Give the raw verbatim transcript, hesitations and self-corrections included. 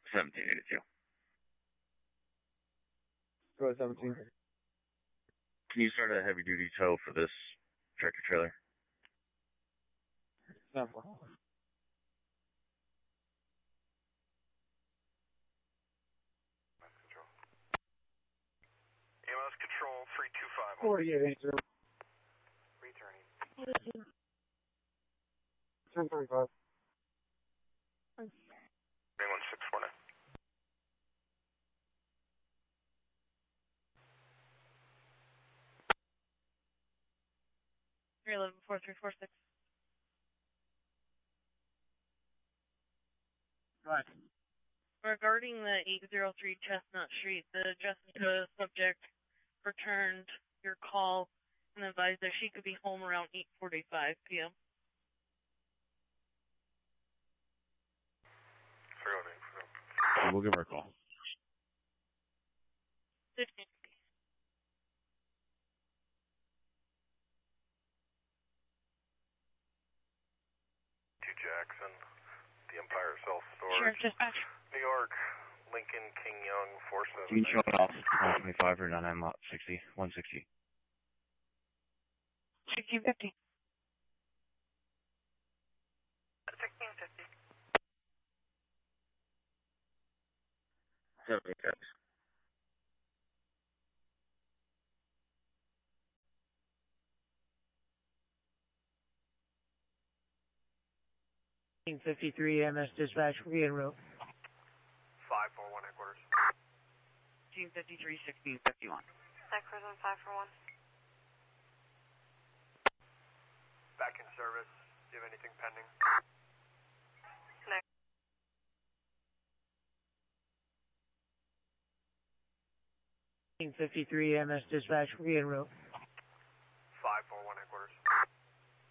seventeen eighty-two. Go ahead, seventeen. Can you start a heavy duty tow for this tractor trailer? Sample. E M S control three two five. forty-eight eighty. Returning. ten thirty-five. Nine one six four nine. three eleven four three four six. Right. Regarding the eight oh three Chestnut Street, the Jessica subject returned your call and advised that she could be home around eight forty-five p m We'll give her a call. fifteen. To Jackson, the Empire Self Sheriff Storage, Dispatch. New York, Lincoln King Young four seven. You can show it off. one twenty-five or nine sixty. one sixty. sixteen fifty. sixteen fifty. seventy-six. fifty-three M S dispatch, we en route. five four one headquarters. sixteen fifty-three, sixteen fifty-one. Prison five four one. Back in service. Do you have anything pending? fifty-three M S dispatch, we en route.